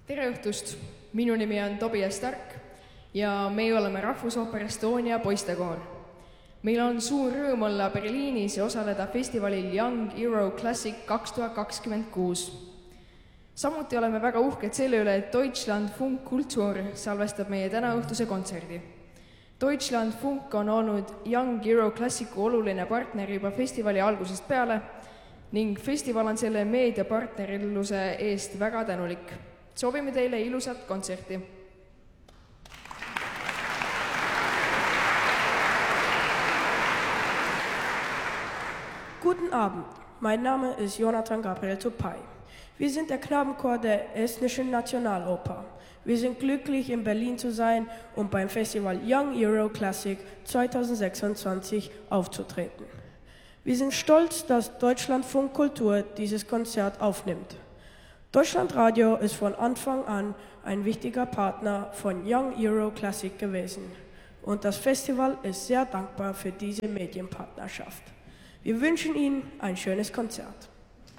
Tere õhtust! Minu nimi on Tobias Tark ja meie oleme Rahvusooper Estonia poistekoor. Meil on suur rõõm olla Berliinis ja osaleda festivalil Young Euro Classic 2026. Samuti oleme väga uhked selle üle, et Deutschland Funk Kultur salvestab meie tänaõhtuse kontserdi. Deutschland Funk on olnud Young Euro Classicu oluline partner juba festivali algusest peale ning festival on selle meediapartnerilluse eest väga tänulik. Soovime teile ilusat kontserti. Guten Abend, mein Name ist Jonathan Gabriel Topay. Wir sind der Knabenchor der Estnischen Nationaloper. Wir sind glücklich, in Berlin zu sein und beim Festival Young Euro Classic 2026 aufzutreten. Wir sind stolz, dass Deutschlandfunk Kultur dieses Konzert aufnimmt. Deutschlandradio ist von Anfang an ein wichtiger Partner von Young Euro Classic gewesen. Und das Festival ist sehr dankbar für diese Medienpartnerschaft. Wir wünschen Ihnen ein schönes Konzert.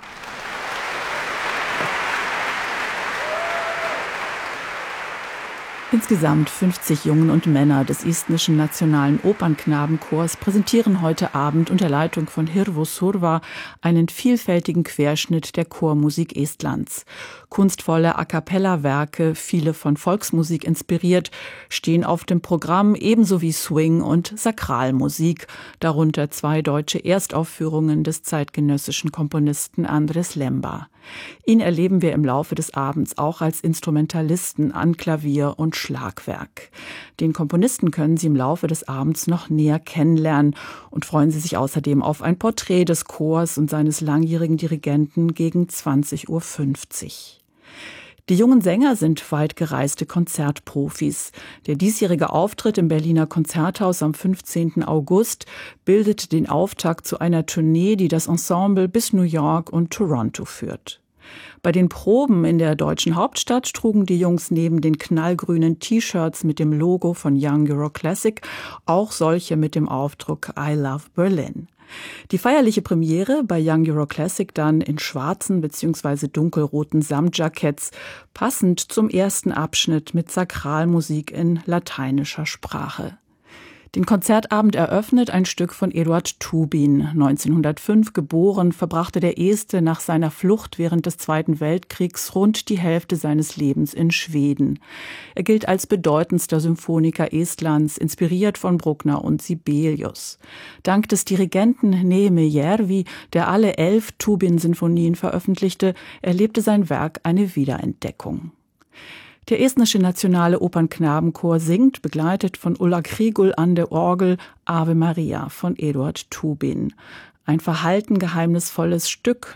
Insgesamt 50 Jungen und Männer des Estnischen Nationalen Opernknabenchors präsentieren heute Abend unter Leitung von Hirvo Surva einen vielfältigen Querschnitt der Chormusik Estlands. Kunstvolle A-cappella-Werke, viele von Volksmusik inspiriert, stehen auf dem Programm, ebenso wie Swing- und Sakralmusik, darunter 2 deutsche Erstaufführungen des zeitgenössischen Komponisten Andris Lemba. Ihn erleben wir im Laufe des Abends auch als Instrumentalisten an Klavier und Schlagwerk. Den Komponisten können Sie im Laufe des Abends noch näher kennenlernen und freuen Sie sich außerdem auf ein Porträt des Chors und seines langjährigen Dirigenten gegen 20:50 Uhr. Die jungen Sänger sind weit gereiste Konzertprofis. Der diesjährige Auftritt im Berliner Konzerthaus am 15. August bildet den Auftakt zu einer Tournee, die das Ensemble bis New York und Toronto führt. Bei den Proben in der deutschen Hauptstadt trugen die Jungs neben den knallgrünen T-Shirts mit dem Logo von Young Euro Classic auch solche mit dem Aufdruck I Love Berlin. Die feierliche Premiere bei Young Euro Classic dann in schwarzen bzw. dunkelroten Samtjacketts, passend zum ersten Abschnitt mit Sakralmusik in lateinischer Sprache. Den Konzertabend eröffnet ein Stück von Eduard Tubin. 1905 geboren, verbrachte der Este nach seiner Flucht während des Zweiten Weltkriegs rund die Hälfte seines Lebens in Schweden. Er gilt als bedeutendster Symphoniker Estlands, inspiriert von Bruckner und Sibelius. Dank des Dirigenten Neeme Järvi, der alle 11 Tubin-Sinfonien veröffentlichte, erlebte sein Werk eine Wiederentdeckung. Der Estnische Nationale Opernknabenchor singt, begleitet von Ulla Kriegul an der Orgel, Ave Maria von Eduard Tubin. Ein verhalten geheimnisvolles Stück,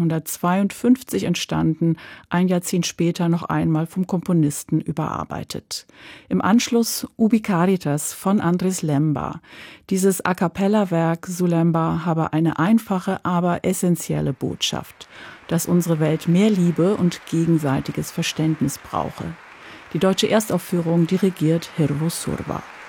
1952 entstanden, ein Jahrzehnt später noch einmal vom Komponisten überarbeitet. Im Anschluss Ubi Caritas von Andris Lemba. Dieses A-cappella-Werk zu Lemba habe eine einfache, aber essentielle Botschaft, dass unsere Welt mehr Liebe und gegenseitiges Verständnis brauche. Die deutsche Erstaufführung dirigiert Hirvo Surva.